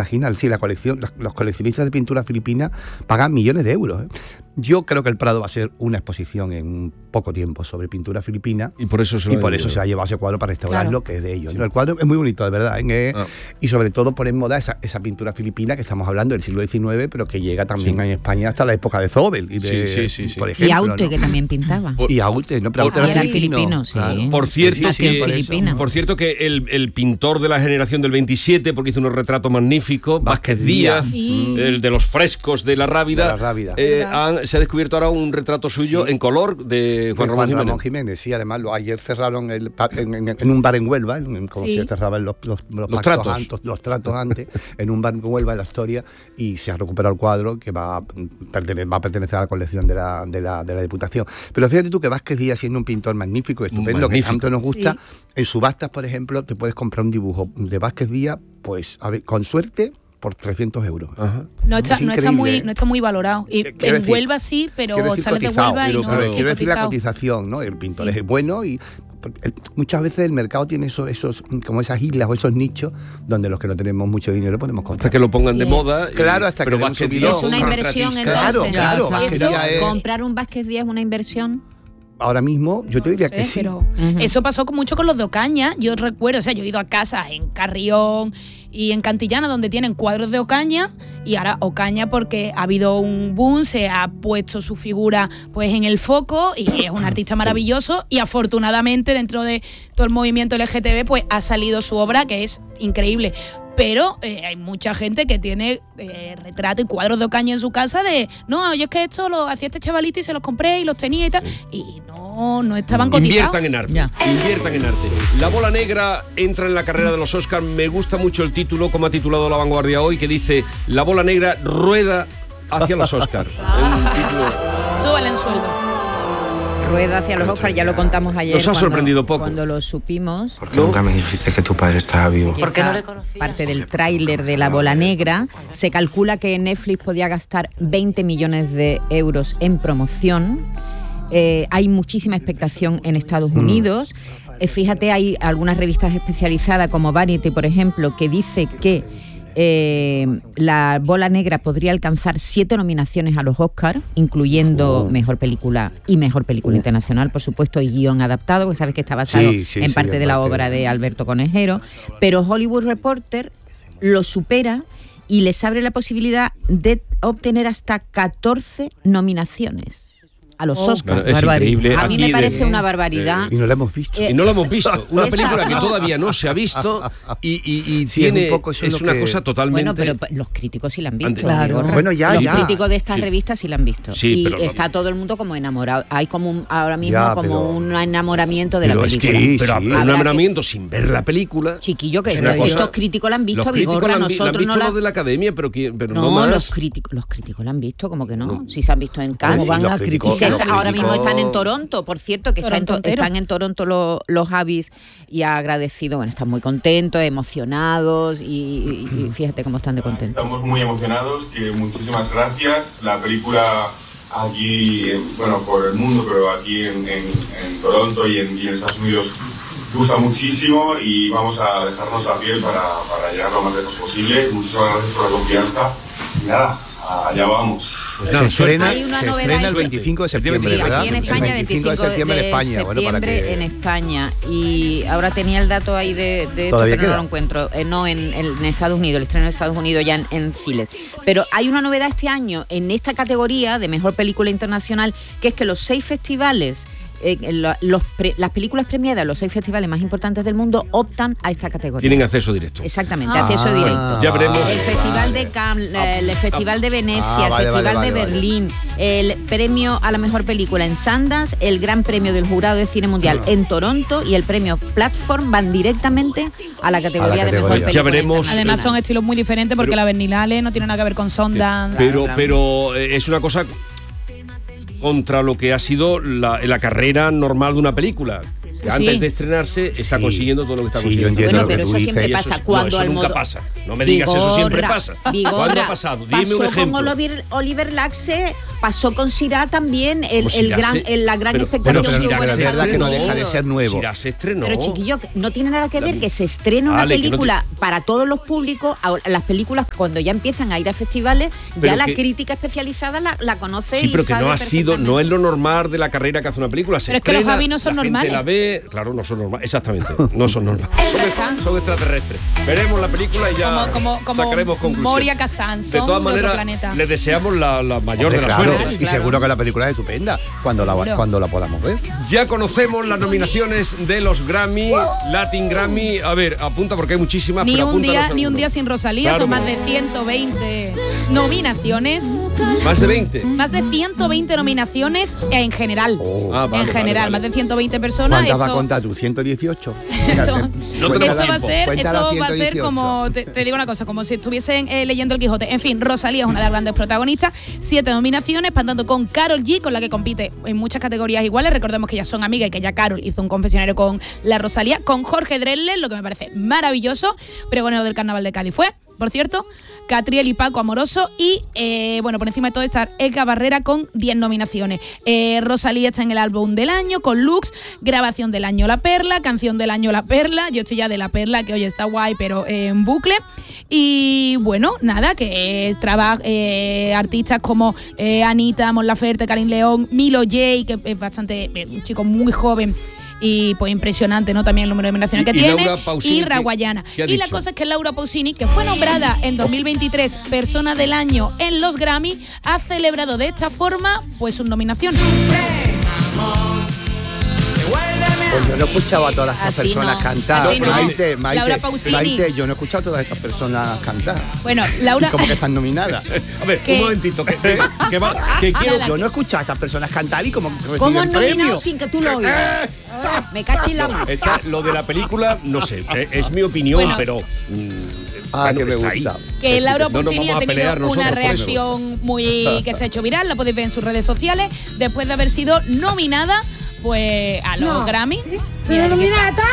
imaginas. Sí, la colección, los coleccionistas de pintura filipina pagan millones de euros. Yo creo que el Prado va a ser una exposición en poco tiempo sobre pintura filipina. Y por eso se ha llevado ese cuadro para restaurarlo, que es de ellos. Sí. ¿No? El cuadro es muy bonito, de verdad. Y sobre todo pone en moda esa pintura filipina que estamos hablando del siglo XIX, pero que llega también en España hasta la época de Zobel. Y por ejemplo, y Aute, que también pintaba. Y Aute, ¿no? Pero Aute era filipino, sí. Claro. Por cierto que el pintor de la generación del 27, porque hizo unos retratos magníficos, Vázquez Díaz, el de los frescos de la Rábida, se ha descubierto ahora un retrato suyo en color de Juan Ramón Jiménez. Sí, además ayer cerraron en un bar en Huelva, como se cerraban los tratos antes, en un bar en Huelva, en la Historia, y se ha recuperado el cuadro que va a pertenecer a la colección de la Diputación. Pero fíjate tú que Vázquez Díaz, siendo un pintor magnífico, estupendo, que tanto nos gusta, en subastas, por ejemplo, te puedes comprar un dibujo de Vázquez Díaz, pues a ver, con suerte, por 300 euros. Ajá. No está muy valorado. Y en Huelva sí, pero sale de Huelva y no quiero decir la cotización, ¿no? El pintor es bueno y muchas veces el mercado tiene esos como esas islas o esos nichos donde los que no tenemos mucho dinero podemos comprar. Hasta que lo pongan de moda. Claro, hasta que es una inversión, entonces. Claro. Comprar un Vázquez Díaz es una inversión. Ahora mismo yo te diría que sí. Pero eso pasó mucho con los de Ocaña. Yo recuerdo, yo he ido a casas en Carrión y en Cantillana donde tienen cuadros de Ocaña, y ahora Ocaña, porque ha habido un boom, se ha puesto su figura pues en el foco y es un artista maravilloso, y afortunadamente dentro de todo el movimiento LGTB pues ha salido su obra, que es increíble. Pero hay mucha gente que tiene retratos y cuadros de Ocaña en su casa de, no, yo es que esto lo hacía este chavalito y se los compré y los tenía y tal, y no estaban cotizados. Inviertan en arte. La Bola Negra entra en la carrera de los Oscars. Me gusta mucho el título, como ha titulado La Vanguardia hoy, que dice: La Bola Negra rueda hacia los Oscars. Súbale en sueldo. Rueda hacia los Oscars, ya lo contamos ayer. Nos ha sorprendido poco. Cuando lo supimos. ¿Por qué nunca me dijiste que tu padre estaba vivo? ¿Por qué no le conocías? Parte del tráiler de La Bola Negra. Se calcula que Netflix podía gastar 20 millones de euros en promoción. Hay muchísima expectación en Estados Unidos. Fíjate, hay algunas revistas especializadas como Variety, por ejemplo, que dice que La Bola Negra podría alcanzar 7 nominaciones a los Oscars, incluyendo Mejor Película y Mejor Película Internacional, por supuesto, y guión adaptado, que sabes que está basado en parte de la obra de Alberto Conejero. Pero Hollywood Reporter lo supera y les abre la posibilidad de obtener hasta 14 nominaciones a los Oscars. Bueno, es increíble. A mí me parece una barbaridad. Y no la hemos visto. Y no la hemos visto. Una película que todavía no se ha visto y tiene es una cosa totalmente... Bueno, pero los críticos sí la han visto. Claro. Bueno, los críticos de estas revistas sí la han visto. Sí, y está todo el mundo como enamorado. Hay como ahora mismo un enamoramiento de la película. Pero un enamoramiento sin ver la película... Chiquillo, que estos críticos la han visto. Vigorra, nosotros no los de la academia, pero no más. Los críticos la han visto, como que no. Si se han visto en Cannes. Van a criticar. Ahora mismo están en Toronto, por cierto, que están en Toronto los Javis, y ha agradecido, bueno, están muy contentos, emocionados y fíjate cómo están de contentos. Estamos muy emocionados, que muchísimas gracias. La película aquí, por el mundo, pero aquí en Toronto y en Estados Unidos gusta muchísimo, y vamos a dejarnos la piel para llegar lo más lejos posible. Muchísimas gracias por la confianza. Y nada, allá vamos. Se estrena el 25 de septiembre, sí, ¿verdad? Aquí en España, el 25 de septiembre en España. En España. Y ahora tenía el dato ahí de esto, pero no lo encuentro. No, en Estados Unidos, el estreno en Estados Unidos, ya en Chile. Pero hay una novedad este año en esta categoría de Mejor Película Internacional, que es que los 6 festivales... las películas premiadas en los 6 festivales más importantes del mundo optan a esta categoría. Tienen acceso directo. Exactamente, acceso directo. Ya veremos. El Festival de Cannes, el Festival de Venecia, el Festival de Berlín, el premio a la mejor película en Sundance, el Gran Premio del Jurado de Cine Mundial en Toronto y el premio Platform van directamente a la categoría de mejor película. Ya veremos. Además son estilos muy diferentes, porque la Berlinale no tiene nada que ver con Sundance. Pero es una cosa contra lo que ha sido la carrera normal de una película. antes de estrenarse está consiguiendo todo lo que está consiguiendo. Bueno, pero eso siempre pasa. Cuando eso nunca pasa. No me digas eso siempre pasa. ¿Cuándo ha pasado? Dime un ejemplo. Pasó con Oliver Laxe, pasó con Sirá también, la gran expectación que hubo. Pero es verdad que no deja de ser nuevo. Sirá se estrenó. Pero chiquillo, no tiene nada que ver que se estrena una película para todos los públicos. Las películas, cuando ya empiezan a ir a festivales, ya la crítica especializada la conoce y pero que no ha sido, no es lo normal de la carrera que hace una película. Se estrena, es que los Javi no son normales. La ve, claro, no son normales, exactamente, no son normales. Son extraterrestres. Veremos la película y ya como sacaremos conclusiones. Moria Kazan, de todas maneras, les deseamos la mayor de las suertes. Y seguro que la película es estupenda cuando la podamos ver. Ya conocemos las nominaciones de los Grammy, Latin Grammy. A ver, apunta porque hay muchísimas. Ni un día sin Rosalía, claro. Son más de 120 nominaciones. ¿Más de 20? Más de 120 nominaciones en general. En general, más de 120 personas. ¿Cuántas va a contar tú? ¿118? Esto va a ser como, te digo una cosa, como si estuviesen leyendo el Quijote. En fin, Rosalía es una de las grandes protagonistas. 7 nominaciones, empatando con Karol G, con la que compite en muchas categorías iguales. Recordemos que ya son amigas y que ya Karol hizo un confesionario con la Rosalía, con Jorge Drexler, lo que me parece maravilloso. Pregonero del Carnaval de Cádiz fue, por cierto, Catriel y Paco Amoroso. Y por encima de todo está Eka Barrera con 10 nominaciones. Rosalía está en el álbum del año con Lux, grabación del año La Perla, canción del año La Perla. Yo estoy ya de La Perla, que hoy está guay, pero en bucle. Y bueno, nada, que artistas como Anita, Mon Laferte, Karin León, Milo J, que es bastante un chico muy joven. Y pues impresionante, ¿no? También el número de nominaciones que tiene. Y Raguayana. Y la cosa es que Laura Pausini, que fue nombrada en 2023 Persona del Año en los Grammy, ha celebrado de esta forma pues su nominación. Pues yo no he escuchado a todas estas personas cantar. Maite, yo no he escuchado a todas estas personas cantar. Bueno, Laura... ¿Cómo que están nominadas? A ver, un momentito. Que quiero... Yo no he escuchado a estas personas cantar y como ¿cómo han nominado sin que tú lo oigas? Me cachi la mano. Lo de la película, no sé, es mi opinión, pero... que me gusta. Que Laura Pausini ha tenido una reacción muy que se ha hecho viral, la podéis ver en sus redes sociales, después de haber sido nominada pues a los Grammy. ¡Soy nominada!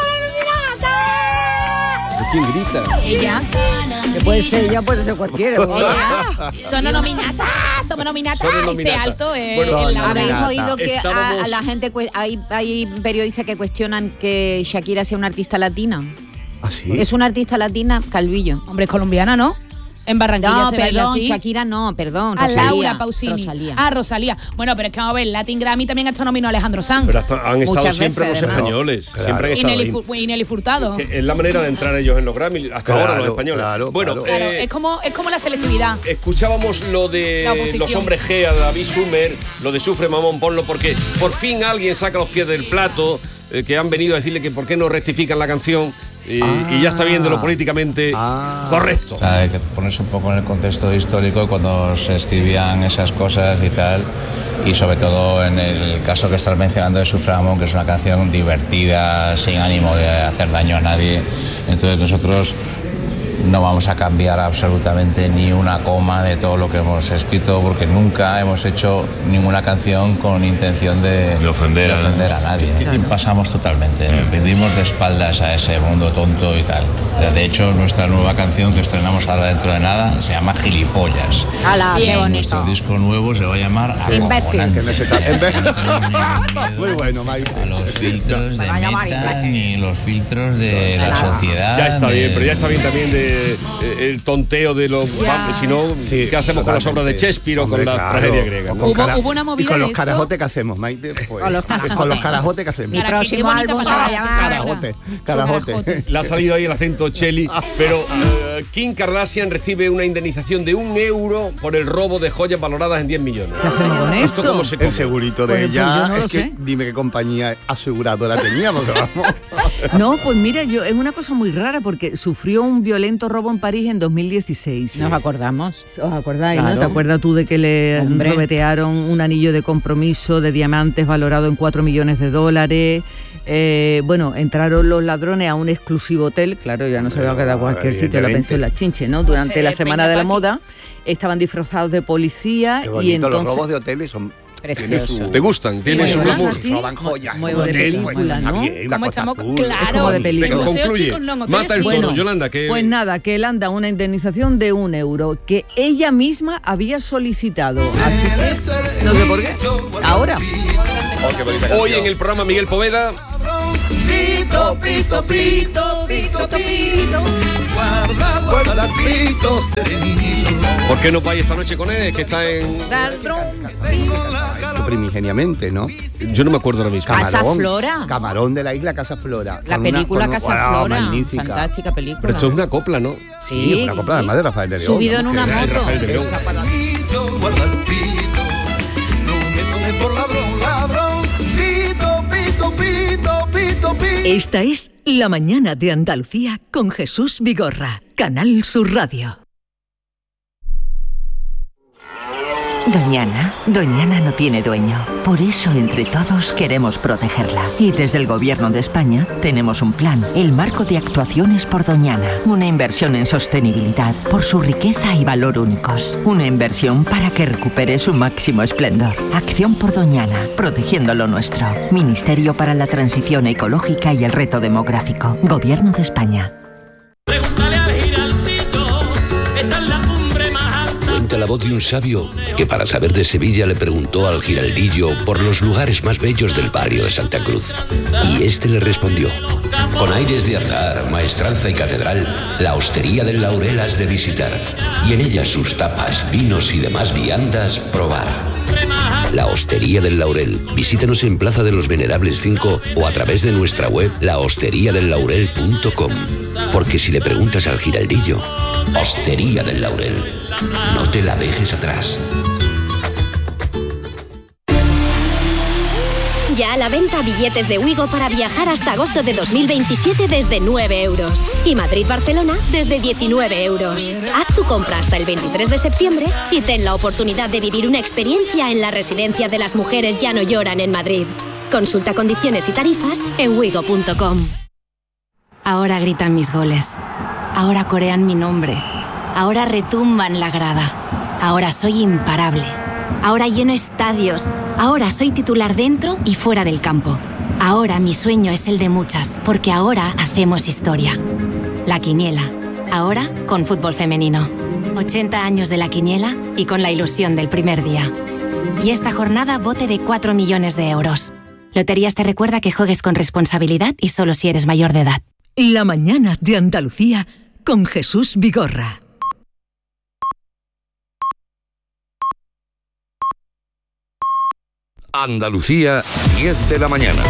¿Quién grita? Ella. Que puede ser ella, puede ser cualquiera. Somos nominadas. Ese alto ¿Habéis oído que a la gente hay periodistas que cuestionan que Shakira sea una artista latina? ¿Ah, sí? Es una artista latina, Calvillo. Hombre, es colombiana, ¿no? En Barranquilla se baila así. Shakira no, perdón. A Laura Pausini. Rosalía. Bueno, pero es que vamos a ver, Latin Grammy también ha estado nominado Alejandro Sanz. Pero han estado siempre los españoles. Claro. Siempre han estado y Nelly Furtado. Es la manera de entrar ellos en los Grammy, hasta ahora los españoles. Claro, es como la selectividad. Escuchábamos lo de los hombres G a David Sumer, lo de Sufre Mamón, ponlo, porque por fin alguien saca los pies del plato, que han venido a decirle que por qué no rectifican la canción. Y ya está viendo lo políticamente correcto. Hay que ponerse un poco en el contexto histórico cuando se escribían esas cosas y tal, y sobre todo en el caso que estás mencionando de Sufre Mamón, que es una canción divertida, sin ánimo de hacer daño a nadie. Entonces nosotros no vamos a cambiar absolutamente ni una coma de todo lo que hemos escrito, porque nunca hemos hecho ninguna canción con intención de ofender a nadie. Pasamos totalmente, vivimos de espaldas a ese mundo tonto y tal. De hecho, nuestra nueva canción que estrenamos ahora dentro de nada se llama Gilipollas. ¡Hala, qué bonito! Nuestro disco nuevo se va a llamar Acojonante. Muy bueno, Mike. A los filtros de Meta ni los filtros de la sociedad. Ya está bien, pero ya está bien también de el tonteo de los... Si no, ¿qué hacemos con las obras de Shakespeare o con la tragedia griega? ¿No? Hubo una movida. ¿Y con los carajotes que hacemos, Maite? Pues, con los carajotes que hacemos. Mi próximo álbum se va a llamar Carajote. Le ha salido ahí el acento Cheli. Pero Kim Kardashian recibe una indemnización de €1 por el robo de joyas valoradas en 10 millones. ¿Qué hacemos con esto? ¿Cómo se come? El segurito de ella. Yo no lo sé. Dime qué compañía aseguradora tenía, porque vamos. No, pues mira, es una cosa muy rara porque sufrió un violento robo en París en 2016. Nos acordamos. ¿Os acordáis, claro. no? ¿Te acuerdas tú de que le robetearon un anillo de compromiso de diamantes valorado en $4 millones? Entraron los ladrones a un exclusivo hotel, claro, ya no se va a quedar cualquier sitio, la pensión La Chinche, ¿no? Durante la Semana de la Moda estaban disfrazados de policía. Qué bonito, y entonces los robos de hoteles son Precioso. ¿Te gustan? ¿Tienes un glamour? Roban joyas. Muy buena película, ¿no? Como estamos, claro. como de película. Venga, concluye. Chicos, no, Mata el Bueno, toro, Yolanda. Que... Pues nada, que él anda una indemnización de €1 que ella misma había solicitado. Así que, no sé por qué. Ahora. Hoy en el programa Miguel Poveda. Pito, pito, pito, pito, pito. Guarda el pito serenito. ¿Por qué no vais esta noche con él? Que está en... Primigeniamente, ¿no? Yo no me acuerdo ahora mismo. Casa Flora. Camarón de la isla Casa Flora. La película Casa Flora. Magnífica. Fantástica película. Pero esto es una copla, ¿no? Sí. Una copla además de Rafael de León. Subido en una moto. Rafael de León. Guarda el pito. No me tomes por ladrón. Pito, pito, pito, pito, pito. Esta es La Mañana de Andalucía con Jesús Vigorra, Canal Sur Radio. Doñana no tiene dueño. Por eso entre todos queremos protegerla. Y desde el Gobierno de España tenemos un plan, el Marco de Actuaciones por Doñana. Una inversión en sostenibilidad por su riqueza y valor únicos. Una inversión para que recupere su máximo esplendor. Acción por Doñana, protegiendo lo nuestro. Ministerio para la Transición Ecológica y el Reto Demográfico. Gobierno de España. Cuenta la voz de un sabio que para saber de Sevilla le preguntó al giraldillo por los lugares más bellos del barrio de Santa Cruz. Y este le respondió: con aires de azar, maestranza y catedral, la Hostería del Laurel has de visitar, y en ella sus tapas, vinos y demás viandas probar. La Hostería del Laurel. Visítanos en Plaza de los Venerables 5 o a través de nuestra web lahosteriadellaurel.com. Porque si le preguntas al giraldillo, Hostería del Laurel, no te la dejes atrás. Ya a la venta billetes de Ouigo para viajar hasta agosto de 2027 desde 9 euros. Y Madrid-Barcelona desde 19 euros. Haz tu compra hasta el 23 de septiembre y ten la oportunidad de vivir una experiencia en la Residencia de las Mujeres Ya No Lloran en Madrid. Consulta condiciones y tarifas en ouigo.com. Ahora gritan mis goles. Ahora corean mi nombre. Ahora retumban la grada. Ahora soy imparable. Ahora lleno estadios. Ahora soy titular dentro y fuera del campo. Ahora mi sueño es el de muchas, porque ahora hacemos historia. La Quiniela. Ahora con fútbol femenino. 80 años de La Quiniela y con la ilusión del primer día. Y esta jornada bote de 4 millones de euros. Loterías te recuerda que juegues con responsabilidad y solo si eres mayor de edad. La Mañana de Andalucía con Jesús Vigorra. Andalucía, 10 de la mañana.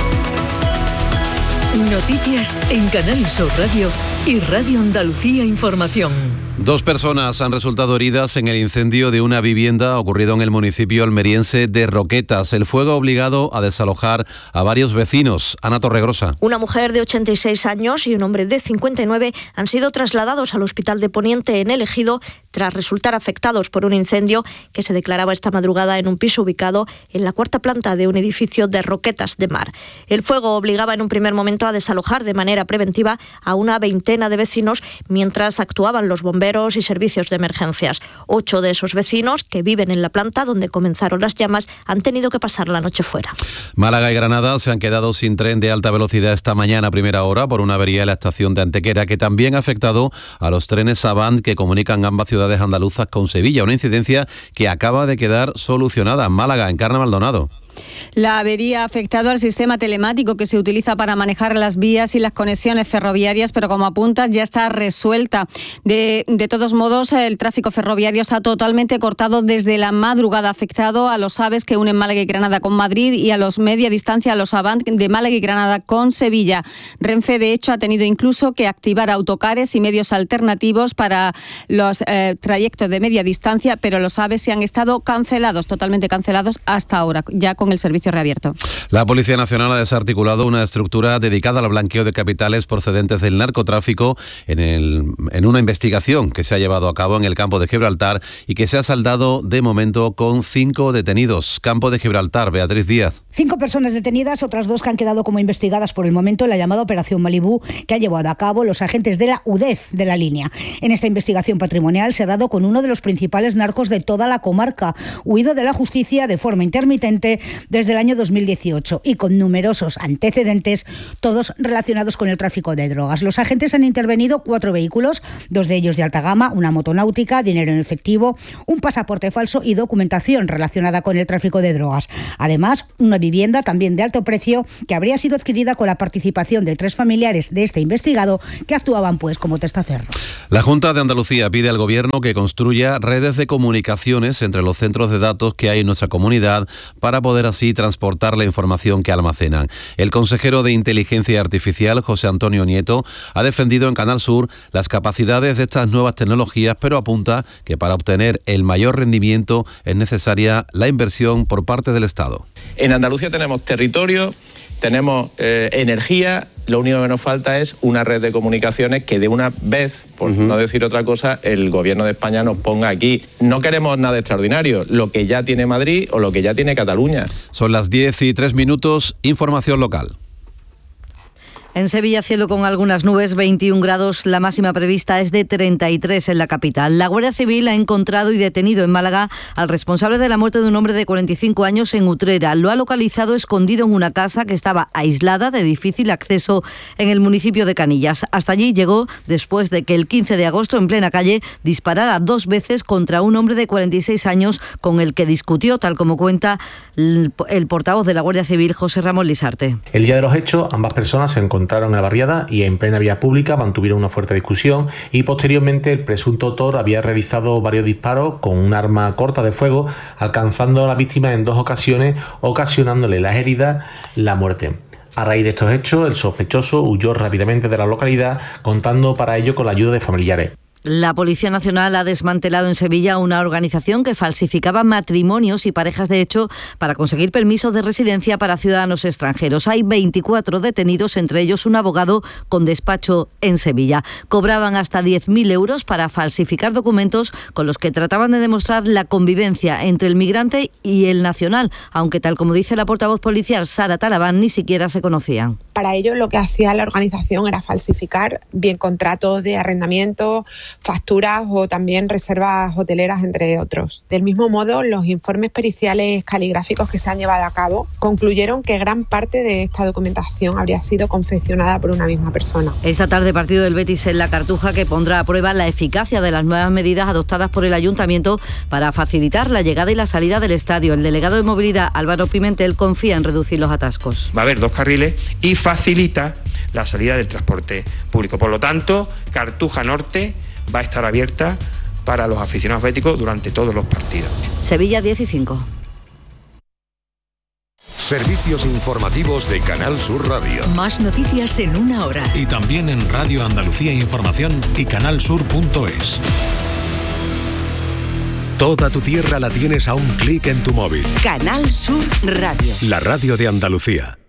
Noticias en Canal Sur Radio y Radio Andalucía Información. 2 personas han resultado heridas en el incendio de una vivienda ocurrido en el municipio almeriense de Roquetas. El fuego ha obligado a desalojar a varios vecinos. Ana Torregrosa. Una mujer de 86 años y un hombre de 59 han sido trasladados al Hospital de Poniente en El Ejido tras resultar afectados por un incendio que se declaraba esta madrugada en un piso ubicado en la 4ª planta de un edificio de Roquetas de Mar. El fuego obligaba en un primer momento a desalojar de manera preventiva a una veintena de vecinos mientras actuaban los bomberos y servicios de emergencias. 8 de esos vecinos que viven en la planta donde comenzaron las llamas han tenido que pasar la noche fuera. Málaga y Granada se han quedado sin tren de alta velocidad esta mañana a primera hora por una avería en la estación de Antequera que también ha afectado a los trenes Avant que comunican ambas ciudades andaluzas con Sevilla, una incidencia que acaba de quedar solucionada. Málaga, Encarna Maldonado. La avería ha afectado al sistema telemático que se utiliza para manejar las vías y las conexiones ferroviarias, pero como apuntas ya está resuelta. De todos modos, el tráfico ferroviario está totalmente cortado desde la madrugada, afectado a los AVEs que unen Málaga y Granada con Madrid y a los media distancia, a los Avant de Málaga y Granada con Sevilla. Renfe, de hecho, ha tenido incluso que activar autocares y medios alternativos para los trayectos de media distancia, pero los AVEs se han estado cancelados, totalmente cancelados hasta ahora, ya con con el servicio reabierto. La Policía Nacional ha desarticulado una estructura dedicada al blanqueo de capitales procedentes del narcotráfico en una investigación que se ha llevado a cabo en el campo de Gibraltar y que se ha saldado de momento con 5 detenidos. Campo de Gibraltar, Beatriz Díaz. 5 personas detenidas, otras 2 que han quedado como investigadas por el momento en la llamada Operación Malibú que han llevado a cabo los agentes de la UDEF de la línea. En esta investigación patrimonial se ha dado con uno de los principales narcos de toda la comarca, huido de la justicia de forma intermitente desde el año 2018 y con numerosos antecedentes, todos relacionados con el tráfico de drogas. Los agentes han intervenido 4 vehículos, 2 de ellos de alta gama, una motonáutica, dinero en efectivo, un pasaporte falso y documentación relacionada con el tráfico de drogas. Además, una vivienda también de alto precio que habría sido adquirida con la participación de 3 familiares de este investigado que actuaban pues como testaferros. La Junta de Andalucía pide al Gobierno que construya redes de comunicaciones entre los centros de datos que hay en nuestra comunidad para poder así transportar la información que almacenan. El consejero de Inteligencia Artificial, José Antonio Nieto, ha defendido en Canal Sur las capacidades de estas nuevas tecnologías, pero apunta que para obtener el mayor rendimiento es necesaria la inversión por parte del Estado. En Andalucía tenemos territorio, tenemos energía, lo único que nos falta es una red de comunicaciones que de una vez, por no decir otra cosa, el Gobierno de España nos ponga aquí. No queremos nada extraordinario, lo que ya tiene Madrid o lo que ya tiene Cataluña. Son las 10:03, información local. En Sevilla, cielo con algunas nubes, 21 grados, la máxima prevista es de 33 en la capital. La Guardia Civil ha encontrado y detenido en Málaga al responsable de la muerte de un hombre de 45 años en Utrera. Lo ha localizado escondido en una casa que estaba aislada, de difícil acceso, en el municipio de Canillas. Hasta allí llegó después de que el 15 de agosto, en plena calle, disparara 2 veces contra un hombre de 46 años con el que discutió, tal como cuenta el portavoz de la Guardia Civil, José Ramón Lisarte. El día de los hechos, ambas personas se encontraron en la barriada y en plena vía pública mantuvieron una fuerte discusión y posteriormente el presunto autor había realizado varios disparos con un arma corta de fuego, alcanzando a la víctima en 2 ocasiones, ocasionándole las heridas, la muerte. A raíz de estos hechos, el sospechoso huyó rápidamente de la localidad, contando para ello con la ayuda de familiares. La Policía Nacional ha desmantelado en Sevilla una organización que falsificaba matrimonios y parejas de hecho para conseguir permisos de residencia para ciudadanos extranjeros. Hay 24 detenidos, entre ellos un abogado con despacho en Sevilla. Cobraban hasta 10.000 euros para falsificar documentos con los que trataban de demostrar la convivencia entre el migrante y el nacional, aunque tal como dice la portavoz policial Sara Talabán, ni siquiera se conocían. Para ello lo que hacía la organización era falsificar bien contratos de arrendamiento, facturas o también reservas hoteleras, entre otros. Del mismo modo, los informes periciales caligráficos que se han llevado a cabo concluyeron que gran parte de esta documentación habría sido confeccionada por una misma persona. Esta tarde, partido del Betis en la Cartuja, que pondrá a prueba la eficacia de las nuevas medidas adoptadas por el Ayuntamiento para facilitar la llegada y la salida del estadio. El delegado de Movilidad, Álvaro Pimentel, confía en reducir los atascos. Va a haber 2 carriles y facilita la salida del transporte público. Por lo tanto, Cartuja Norte va a estar abierta para los aficionados béticos durante todos los partidos. Sevilla 15. Servicios informativos de Canal Sur Radio. Más noticias en 1 hora. Y también en Radio Andalucía Información y canalsur.es. Toda tu tierra la tienes a un clic en tu móvil. Canal Sur Radio. La radio de Andalucía.